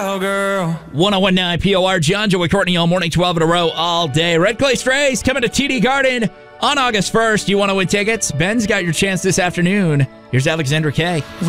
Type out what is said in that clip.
Oh, girl. 101.9 POR, John, Joey, Courtney, all morning, 12 in a row, all day. Red Clay Strays coming to TD Garden on August 1st. You want to win tickets? Ben's got your chance this afternoon. Here's Alexandra Kay.